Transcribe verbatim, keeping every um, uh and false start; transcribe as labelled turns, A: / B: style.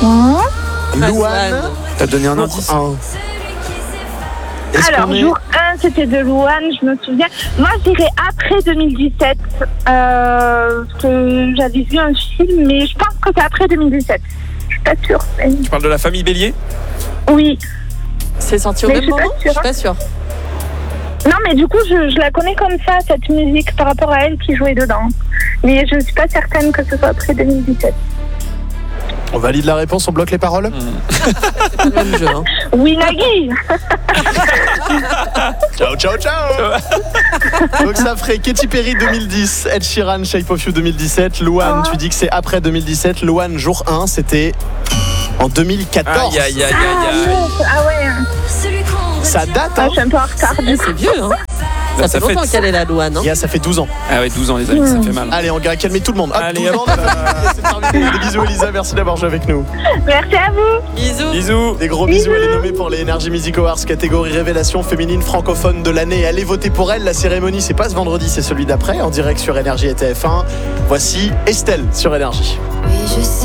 A: Mmh.
B: Louane.
C: T'as donné un indice.
B: Un. Est-ce
A: Alors,
B: qu'on est...
A: jour un, c'était de Louane, je me souviens. Moi, je dirais après deux mille dix-sept. Euh, parce que j'avais vu un film, mais je pense que c'est après deux mille dix-sept. Je suis pas sûre. mais-
C: Tu parles de la famille Bélier?
A: Oui.
D: C'est sorti au
A: Mais
D: même
A: je suis pas
D: moment? Je
A: sûre,
D: suis pas sûre.
A: Non, mais du coup, je, je la connais comme ça, cette musique, par rapport à elle qui jouait dedans. Mais je suis pas certaine que ce soit après deux mille dix-sept.
B: On valide la réponse, on bloque les paroles.
D: C'est pas le même jeu. Hein.
A: Oui, Nagui.
B: Ciao, ciao, ciao. Donc ça ferait Katy Perry deux mille dix, Ed Sheeran, Shape of You deux mille dix-sept. Louane,
A: Oh.
B: tu dis que c'est après deux mille dix-sept. Louane, jour un, c'était en deux mille quatorze.
C: Aïe, aïe, aïe,
A: Ah,
C: aïe, aïe.
A: mince. Ah ouais.
B: Ça date,
A: Ah,
B: hein.
A: je suis un peu en retard.
D: Eh, c'est vieux, hein. Ça,
C: Ça
D: fait
C: fait-
D: longtemps qu'elle est la Louane. Hein.
B: Yeah, ça fait douze ans.
C: Ah ouais, douze ans les amis, ça fait mal.
B: Allez, on va calmer tout le monde. Hop,
C: Allez,
B: douze
C: hop.
B: ans, c'est terminé. Des bisous, Elisa, merci d'avoir joué avec nous.
A: Merci à vous.
D: Bisous.
C: Bisous.
B: Des gros bisous, elle est nommée pour les Energy Music Awards, catégorie révélation féminine francophone de l'année. Allez voter pour elle, la cérémonie c'est pas ce vendredi, c'est celui d'après, en direct sur Énergie et T F un. Voici Estelle sur Énergie.
E: Oui, je sais.